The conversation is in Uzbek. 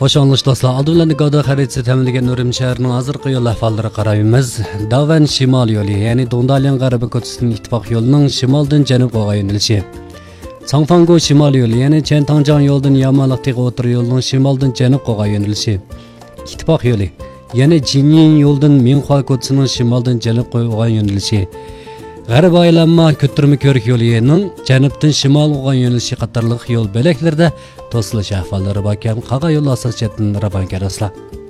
Hoş anlaş dostlar. Aldıvlarını qada xaritasi təminləyən Nurem şəhərinin hazırqı yol əhvalları qarayımız. Davan şimal yolu, yəni Dondalyan Qarabağ Koçisinin ittifaq yolunun şimaldan cənub qoğa yönəlişi. Çangfango şimal yolu, yəni Çentangcan yoldan Yamalıq Tiğ Otur yolunun şimaldan cənub qoğa yönəlişi. İttifaq yolu, yəni Jinyin yoldan Minhua Koçisinin şimaldan cənub qoğa yönəlişi. G'arb aylanma ko'tirma ko'rik yo'lining janubdan shimol olgan yo'nalishi qatorliq yo'l bo'laklarida to'silish ahvollari bor ekan. Qaga yo'l asosiyatini ravan karaslar.